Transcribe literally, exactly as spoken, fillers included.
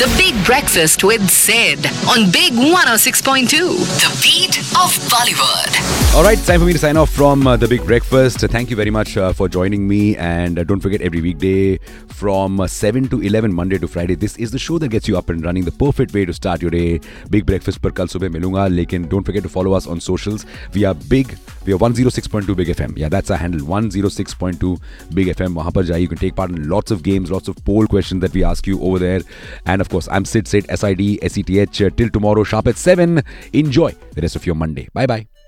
The Big Breakfast with Sid on Big one oh six point two. The beat of Bollywood. All right, time for me to sign off from uh, The Big Breakfast. Thank you very much uh, for joining me. And uh, don't forget, every weekday from uh, seven to eleven, Monday to Friday, this is the show that gets you up and running. The perfect way to start your day. Big Breakfast पर कल सुबह मिलूंगा. लेकिन don't forget to follow us on socials. We are big. We are one oh six point two Big F M. Yeah, that's our handle. one oh six point two Big F M. वहाँ पर जाइए. You can take part in lots of games, lots of poll questions that we ask you over there. And of course, I'm Sid, Sid, S I D, S E T H. Uh, till tomorrow, sharp at seven. Enjoy the rest of your Monday. Bye bye.